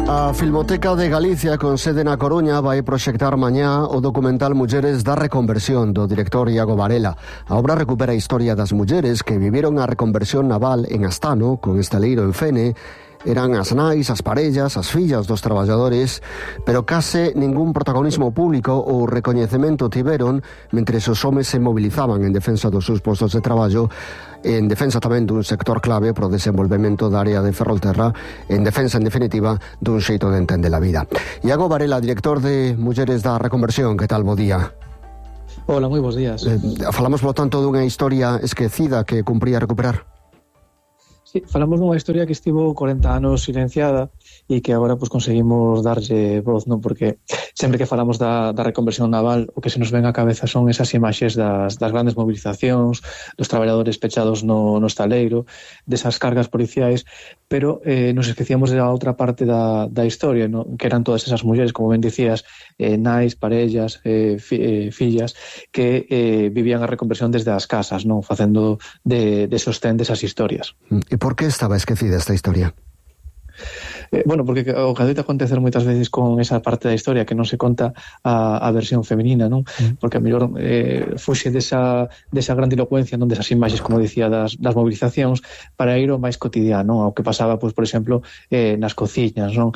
A Filmoteca de Galicia, con sede na Coruña, vai proxectar mañá o documental Mulleres da Reconversión, do director Iago Varela. A obra recupera a historia das mulleres que viviron a reconversión naval en Astano, con estaleiro en Fene. Eran as nais, as parellas, as fillas dos traballadores, pero case ningún protagonismo público ou recoñecemento tiveron mentre os homes se movilizaban en defensa dos seus postos de traballo, en defensa tamén dun sector clave pro desenvolvemento da área de Ferrolterra, en defensa, en definitiva, dun xeito de entender a vida. Iago Varela, director de Mulleres da Reconversión, que tal, bo día? Hola, moi bons días. Falamos, por tanto, dunha historia esquecida que cumpría recuperar? Sí, falamos dunha historia que estivo 40 anos silenciada e que agora pues, conseguimos darlle voz, non? Porque sempre que falamos da reconversión naval, o que se nos ven á cabeza son esas imaxes das grandes movilizacións, dos traballadores pechados no estaleiro, desas cargas policiais, pero nos esquecíamos da outra parte da historia, non? Que eran todas esas mulleres, como ben dicías, nais, parellas, fillas, que vivían a reconversión desde as casas, non? Facendo de sostén desas historias. E por que estaba esquecida esta historia? Bueno, porque o que adoita acontecer moitas veces con esa parte da historia que non se conta a versión feminina, non? Porque a mellor fuxe desa grandilocuencia, non, desas imaxes, como dicía, das movilizacións, para ir ao máis cotidiano, ao que pasaba, pues, por exemplo, nas cociñas, non?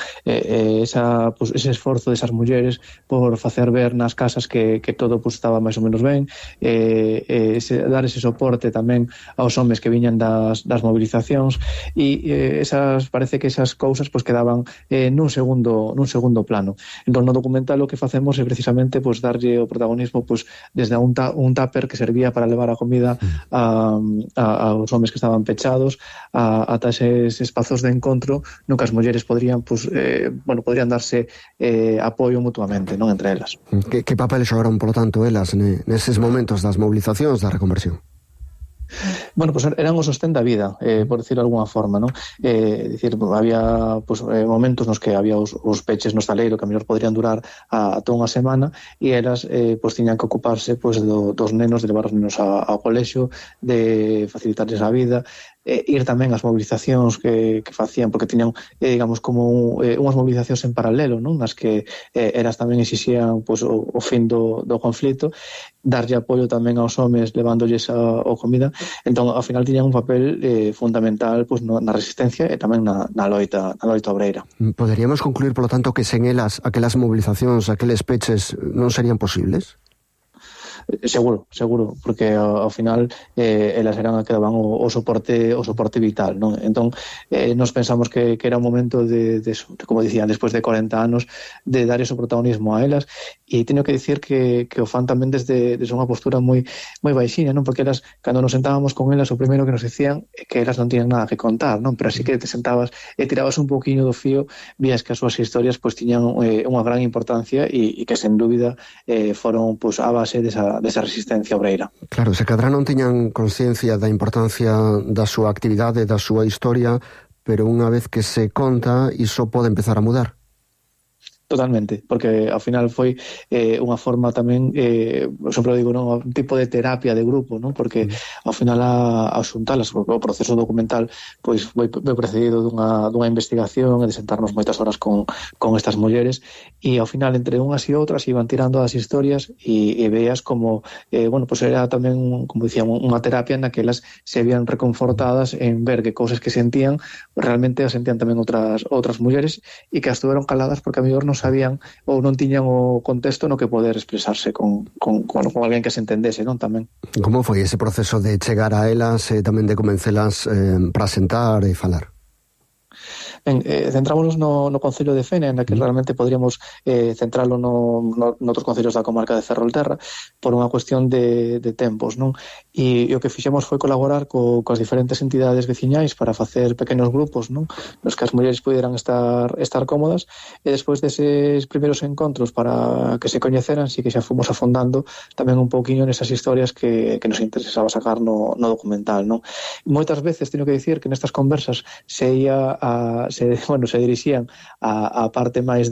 Ese esforzo desas mulleres por facer ver nas casas que todo pues, estaba máis ou menos ben, dar ese soporte tamén aos homes que viñan das movilizacións, e parece que esas cousas pues quedaban nun segundo plano. Entón, no documental o que facemos é precisamente pues darlle o protagonismo pues desde un tupper que servía para levar a comida aos homes que estaban pechados, ata eses espazos de encontro no que as mulleres podrían darse apoio mutuamente, non, entre elas. Que papel xogaron, por tanto, elas neses momentos das movilizacións da reconversión? Bueno, pues eran o sostén da vida, por decirlo de alguna forma, non? Dicir, había momentos nos que había os peches no estaleiro que a mellor podrían durar ata unha semana, e elas tiñan que ocuparse dos nenos, de levar os nenos ao colexio, de facilitarles a vida, ir tamén ás movilizacións que facían, porque tiñan, digamos, como unhas movilizacións en paralelo, non? Nas que elas tamén exixían o fin do conflito, darlle apoio tamén aos homes levándolles a comida. Entón, ao final tiñan un papel fundamental na resistencia e tamén na loita obreira. Poderíamos concluir, polo tanto, que sen elas, aquelas movilizacións, aqueles peches non serían posibles? Seguro, porque ao final elas eran a que daban o soporte vital, non? Entón, nos pensamos que era un momento de como dicían, despois de 40 anos, de dar ese protagonismo a elas, e teño que dicir que o fan tamén desde unha postura moi baixinha, non? Porque elas, cando nos sentábamos con elas, o primeiro que nos dicían é que elas non tiñan nada que contar, non? Pero así que te sentabas e tirabas un poquinho do fío, vías que as súas historias tiñan unha gran importancia e que, sen dúbida, foron a base desa resistencia obreira. Claro, se cadra non tiñan consciencia da importancia da súa actividade, da súa historia, pero unha vez que se conta, iso pode empezar a mudar. Totalmente, porque ao final foi unha forma tamén, sempre digo, non, un tipo de terapia de grupo, non? Porque ao final a xuntalas, o proceso documental foi precedido dunha investigación e de sentarnos moitas horas con estas mulleres, e ao final entre unhas e outras iban tirando as historias e veas como era tamén, como dicían, unha terapia na que elas se vían reconfortadas en ver que cousas que sentían realmente as sentían tamén outras mulleres, e que as tuveron caladas porque a mellor non sabían ou non tiñan o contexto no que poder expresarse con alguén que se entendese, non, tamén. Como foi ese proceso de chegar a elas e tamén de convencelas para sentar e falar? Centrámonos no Concello de Fene, na que realmente podríamos centralo noutros concellos da comarca de Ferrolterra, por unha cuestión de tempos, non? E o que fixemos foi colaborar coas diferentes entidades veciñais para facer pequenos grupos, non? Nos que as mulleres puderan estar cómodas, e despois deses primeiros encontros para que se coñeceran, si que xa fomos afondando tamén un pouquiño nesas historias que nos interesaba sacar no documental, non? Moitas veces, teño que dicir que nestas conversas se dirixían a parte máis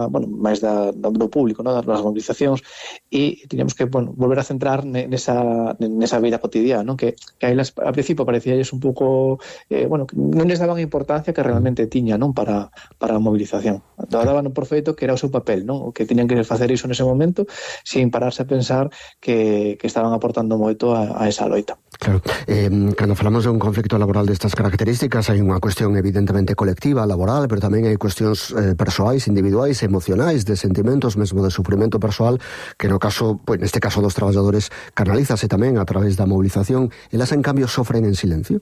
do público, non? Das movilizacións, e tiñamos que volver a centrar nesa vida cotidiana, non? Que a elas a principio parecíalles un pouco que non les daban a importancia que realmente tiña, non, para a movilización. daban por feito que era o seu papel, non? O que tiñan que facer iso nese momento sin pararse a pensar que estaban aportando moito a esa loita. Claro, cando falamos de un conflicto laboral destas características hai unha cuestión evidentemente colectiva, laboral, pero tamén hai cuestións persoais, individuais, emocionais, de sentimentos, mesmo de sufrimento persoal, que no caso, pois neste caso dos traballadores, canalízase tamén a través da movilización. Elas en cambio sofren en silencio?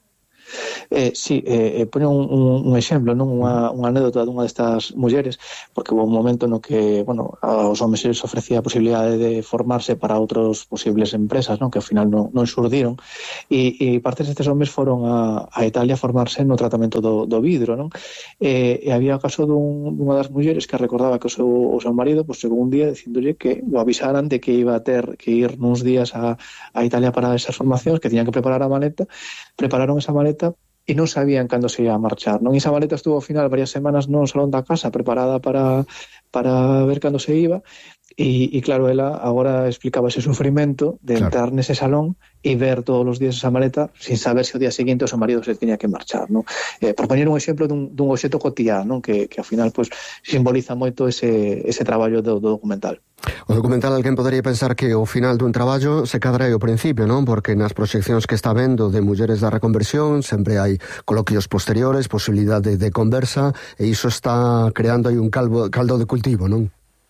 Sí, poño un exemplo, non unha anécdota dunha destas mulleres, porque houve un momento no que, bueno, aos homens se ofrecía a posibilidade de formarse para outros posibles empresas, non, que ao final non xurdiron, e partes destes homens foron a Italia a formarse no tratamento do vidro, non? E había o caso dunha das mulleres que recordaba que o seu marido, pois chegou un día dicíndolle que o avisaran de que iba a ter que ir nuns días a Italia para esas formacións, que tiñan que preparar a maleta. Prepararon esa maleta e non sabían cando se ia a marchar, non? E esa maleta estuvo ao final varias semanas no salón da casa preparada para ver cando se iba, e claro, ela agora explicaba ese sufrimento de entrar nese salón e ver todos os días esa maleta sin saber se o día seguinte o seu marido se tiña que marchar, non? Por poñer un exemplo dun obxecto cotiá, non? Que ao final pues, simboliza moito ese traballo do documental. O documental, alguén podería pensar que o final dun traballo se cadra o principio, non? Porque nas proxeccións que está vendo de mulleres da reconversión sempre hai coloquios posteriores, posibilidade de conversa, e iso está creando aí un caldo de cultivo, non?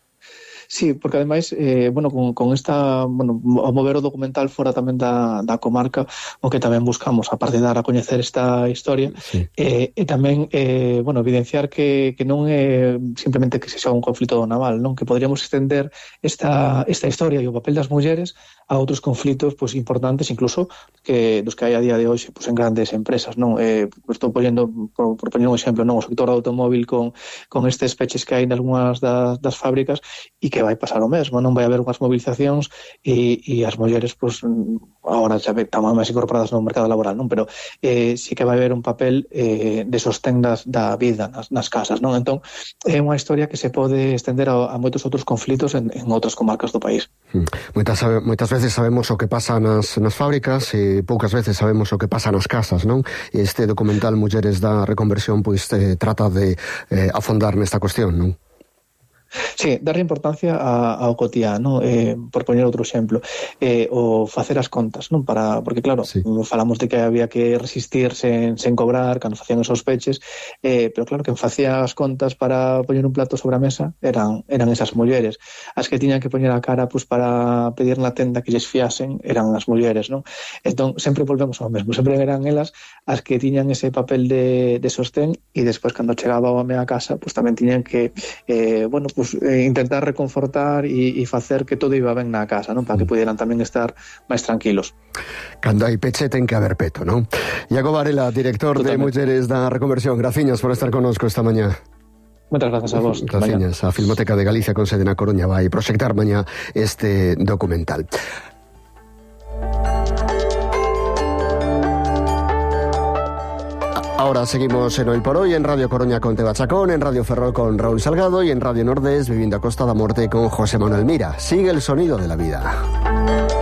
Sí, porque ademais, bueno, con esta, bueno, ao mover o documental fora tamén da comarca, o que tamén buscamos, aparte de dar a coñecer esta historia, sí. E tamén, bueno, evidenciar que non é simplemente que se xa un conflito naval, non? Que podríamos extender esta historia e o papel das mulleres a outros conflitos pues, importantes, incluso que dos que hai a día de hoxe pues, en grandes empresas, non? Estou poñendo, por poñer un exemplo, non? O sector do automóvil con estes peches que hai en algunhas das fábricas, e que vai pasar o mesmo, non? Vai haber unhas movilizacións e as mulleres, pues, agora xa están máis incorporadas no mercado laboral, non? Pero sí que vai haber un papel de sostén da vida nas casas, non? Entón, é unha historia que se pode estender a moitos outros conflitos en outras comarcas do país. Moitas veces sabemos o que pasa nas fábricas e poucas veces sabemos o que pasa nas casas, non? E este documental Mulleres da Reconversión pois trata de afondar nesta cuestión, non? Sí, darle importancia ao cotiá, non? Por poñer outro exemplo, o facer as contas, non? Porque claro, sí, falamos de que había que resistir sen cobrar cando facían esos peches, pero claro, quen facía as contas para poñer un plato sobre a mesa eran esas mulleres. As que tiñan que poñer a cara pues, para pedir na tenda que lles fiasen eran as mulleres, non? Entón, sempre volvemos ao mesmo, sempre eran elas as que tiñan ese papel de sostén, e despois cando chegaba o home a casa, pues tamén tiñan que, bueno, pues intentar reconfortar e facer que todo iba ben na casa, non? Para que pudieran tamén estar máis tranquilos. Cando hai peche ten que haber peto, non? Iago Varela, director Totalmente. De Mulleres da Reconversión, graciñas por estar connosco esta mañá. Moitas grazas a vos. Graciñas. A Filmoteca de Galicia con sede na Coruña vai proxectar mañá este documental. Ahora seguimos en Hoy por Hoy, en Radio Coruña con Teba Chacón, en Radio Ferrol con Raúl Salgado y en Radio Nordés, Viviendo a Costa da Morte con José Manuel Mira. Sigue el sonido de la vida.